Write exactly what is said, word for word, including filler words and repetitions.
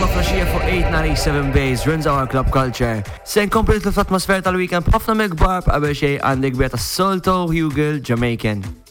ma' flaxija fuq eight ninety-seven Base, runs our club culture. Sen komplet l-atmosfera tal-weekend b'ħafna megbar qabel xej għandek beta Solto Hugel Jamaican.